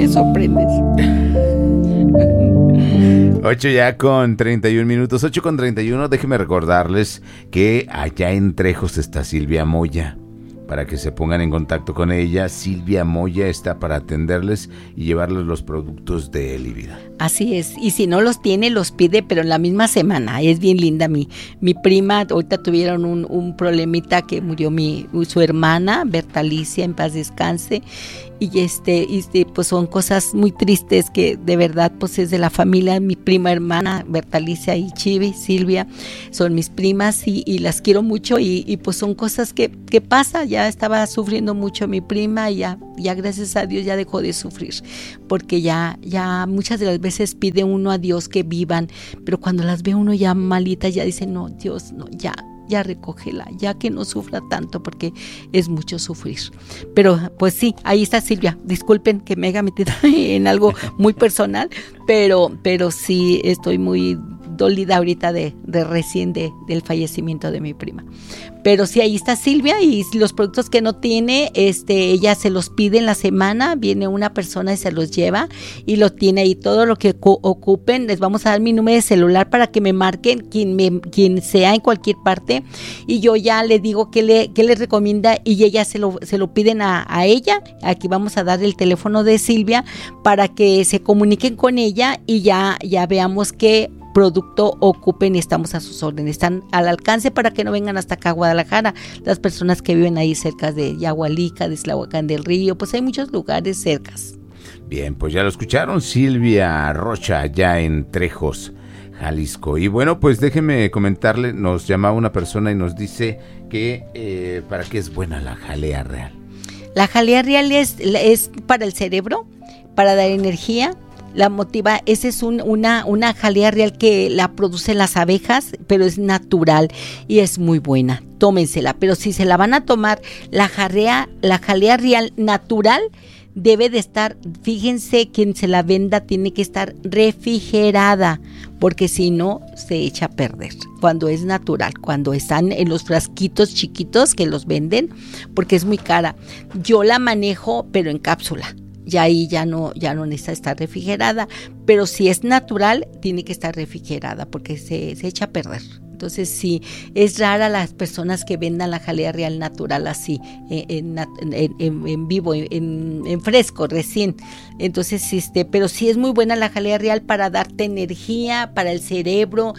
me sorprendes. 8 ya con 31 minutos, 8 con 31. Déjenme recordarles que allá en Trejos está Silvia Moya, para que se pongan en contacto con ella. Silvia Moya está para atenderles y llevarles los productos de Elivida. Así es, y si no los tiene, los pide, pero en la misma semana. Es bien linda. Mi prima, ahorita tuvieron un problemita que murió su hermana, Bertalicia, en paz descanse, y pues son cosas muy tristes que de verdad pues es de la familia. Mi prima hermana, Bertalicia y Chivi, Silvia, son mis primas y las quiero mucho y pues son cosas que pasa. Ya estaba sufriendo mucho mi prima y ya gracias a Dios ya dejó de sufrir, porque ya muchas de las veces pide uno a Dios que vivan, pero cuando las ve uno ya malitas, ya dice, no, Dios, no, ya recógela, ya que no sufra tanto, porque es mucho sufrir. Pero pues sí, ahí está Silvia. Disculpen que me haya metido en algo muy personal, pero sí estoy muy dolida ahorita de recién del fallecimiento de mi prima. Pero sí, ahí está Silvia, y los productos que no tiene, ella se los pide en la semana, viene una persona y se los lleva y lo tiene ahí. Todo lo que ocupen, les vamos a dar mi número de celular para que me marquen quien sea en cualquier parte, y yo ya le digo qué le recomienda y ella se lo piden a ella. Aquí vamos a dar el teléfono de Silvia para que se comuniquen con ella y ya veamos qué producto ocupen y estamos a sus órdenes. Están al alcance para que no vengan hasta acá a Guadalajara. Las personas que viven ahí cerca de Yahualica, de Islahuacán del Río, pues hay muchos lugares cercas. Bien, pues ya lo escucharon, Silvia Rocha, allá en Trejos, Jalisco. Y bueno, pues déjeme comentarle, nos llamaba una persona y nos dice que para qué es buena la jalea real. La jalea real es para el cerebro, para dar energía. La motiva, esa es una jalea real que la producen las abejas, pero es natural y es muy buena. Tómensela, pero si se la van a tomar, la jalea real natural debe de estar, fíjense, quien se la venda tiene que estar refrigerada, porque si no se echa a perder. Cuando es natural, cuando están en los frasquitos chiquitos que los venden, porque es muy cara. Yo la manejo, pero en cápsula. Y ahí ya no necesita estar refrigerada, pero si es natural tiene que estar refrigerada porque se echa a perder. Entonces sí, es rara las personas que vendan la jalea real natural así, en vivo, en fresco, recién. Entonces, pero sí es muy buena la jalea real para darte energía, para el cerebro,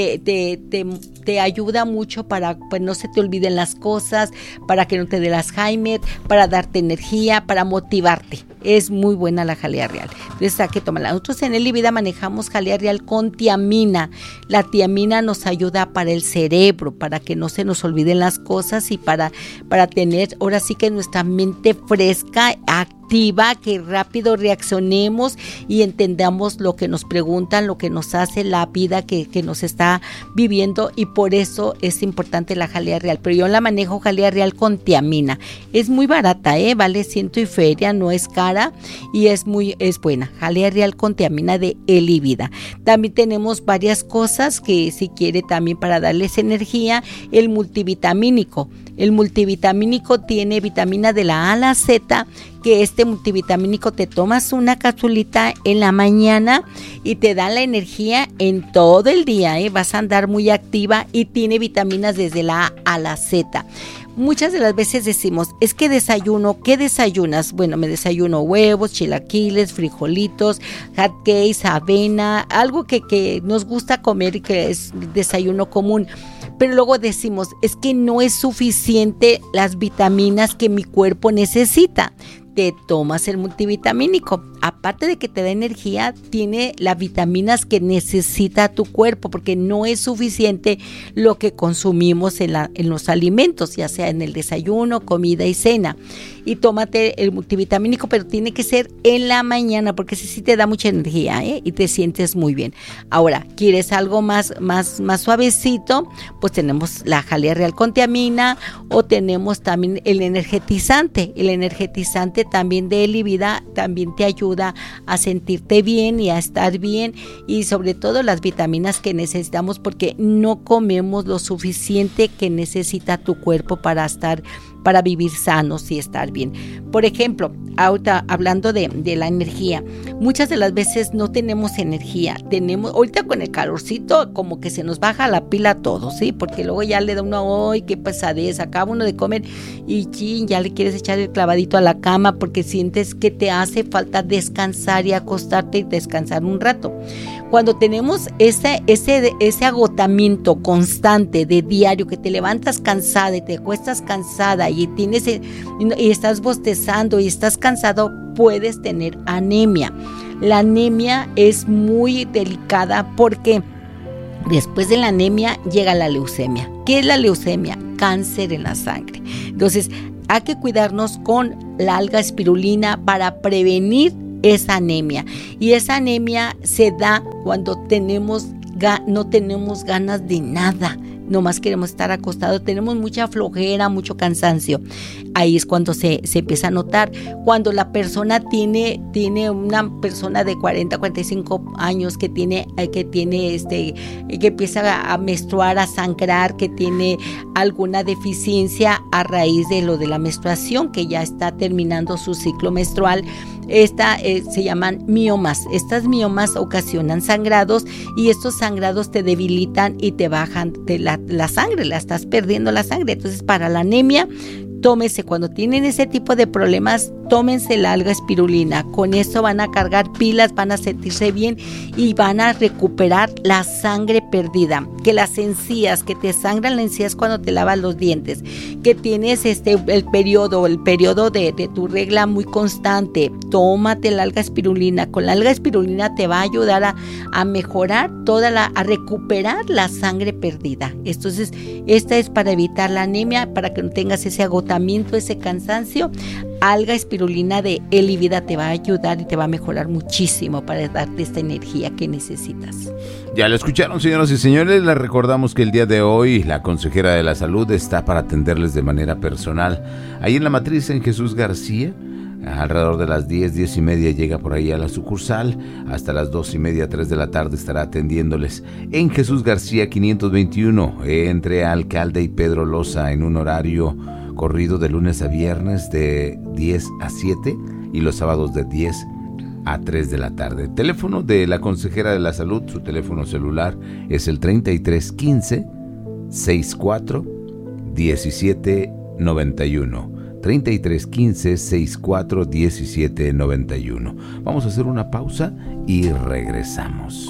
te ayuda mucho para pues no se te olviden las cosas, para que no te dé el Alzheimer, para darte energía, para motivarte. Es muy buena la jalea real. Entonces hay que tomarla. Nosotros en Elivida manejamos jalea real con tiamina. La tiamina nos ayuda para el cerebro, para que no se nos olviden las cosas y para tener ahora sí que nuestra mente fresca, activa, que rápido reaccionemos y entendamos lo que nos preguntan, lo que nos hace la vida que nos está viviendo, y por eso es importante la jalea real. Pero yo la manejo jalea real con tiamina. Es muy barata, vale 100 y feria, no es cara y es buena. Jalea real con tiamina de Elivida. También tenemos varias cosas que si quiere también para darles energía, el multivitamínico. El multivitamínico tiene vitamina de la A a la Z, que este multivitamínico te tomas una capsulita en la mañana y te da la energía en todo el día, vas a andar muy activa, y tiene vitaminas desde la A a la Z. Muchas de las veces decimos, es que desayuno, ¿qué desayunas? Bueno, me desayuno huevos, chilaquiles, frijolitos, hot cakes, avena, algo que nos gusta comer y que es desayuno común. Pero luego decimos, es que no es suficiente las vitaminas que mi cuerpo necesita. Te tomas el multivitamínico. Aparte de que te da energía, tiene las vitaminas que necesita tu cuerpo, porque no es suficiente lo que consumimos en los alimentos, ya sea en el desayuno, comida y cena. Y tómate el multivitamínico, pero tiene que ser en la mañana, porque sí te da mucha energía, y te sientes muy bien. Ahora, ¿quieres algo más suavecito? Pues tenemos la jalea real con tiamina, o tenemos también el energetizante. El energetizante también de Elivida también te ayuda a sentirte bien y a estar bien, y sobre todo las vitaminas que necesitamos, porque no comemos lo suficiente que necesita tu cuerpo para estar para vivir sanos y estar bien. Por ejemplo, ahorita hablando de la energía, muchas de las veces no tenemos energía, ahorita con el calorcito como que se nos baja la pila a todos, ¿sí? Porque luego ya le da uno, ¡ay, qué pesadez! Acaba uno de comer y ya le quieres echar el clavadito a la cama porque sientes que te hace falta descansar y acostarte y descansar un rato. Cuando tenemos ese agotamiento constante de diario, que te levantas cansada y te acuestas cansada y estás bostezando y estás cansado, puedes tener anemia. La anemia es muy delicada porque después de la anemia llega la leucemia. ¿Qué es la leucemia? Cáncer en la sangre. Entonces, hay que cuidarnos con la alga espirulina para prevenir esa anemia. Y esa anemia se da cuando no tenemos ganas de nada, nomás queremos estar acostados, tenemos mucha flojera, mucho cansancio. Ahí es cuando se empieza a notar. Cuando la persona tiene una persona de 40, 45 años que empieza a menstruar, a sangrar, que tiene alguna deficiencia a raíz de lo de la menstruación, que ya está terminando su ciclo menstrual. Se llaman miomas. Estas miomas ocasionan sangrados y estos sangrados te debilitan y te bajan la sangre, estás perdiendo la sangre. Entonces, para la anemia, tómese, cuando tienen ese tipo de problemas, tómense la alga espirulina. Con esto van a cargar pilas, van a sentirse bien y van a recuperar la sangre perdida. Que las encías, que te sangran las encías cuando te lavas los dientes, que tienes el periodo de tu regla muy constante, tómate la alga espirulina. Con la alga espirulina te va a ayudar a mejorar a recuperar la sangre perdida. Entonces, esta es para evitar la anemia, para que no tengas ese agotamiento, ese cansancio. Alga espirulina de Elivida te va a ayudar y te va a mejorar muchísimo para darte esta energía que necesitas. Ya lo escucharon, señoras y señores. Les recordamos que el día de hoy la consejera de la salud está para atenderles de manera personal. Ahí en la matriz en Jesús García, alrededor de las 10:30 llega por ahí a la sucursal. Hasta las 2:30, 3 de la tarde estará atendiéndoles en Jesús García 521, entre Alcalde y Pedro Loza, en un horario corrido de lunes a viernes de 10 a 7 y los sábados de 10 a 3 de la tarde. Teléfono de la consejera de la salud, su teléfono celular es el 3315 64 17 91. 3315 64 17 91. Vamos a hacer una pausa y regresamos.